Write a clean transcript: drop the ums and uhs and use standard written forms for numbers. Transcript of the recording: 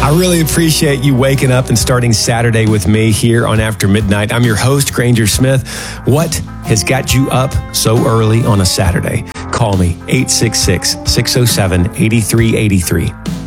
I really appreciate you waking up and starting Saturday with me here on After Midnight. I'm your host, Granger Smith. What has got you up so early on a Saturday? Call me, 866-607-8383.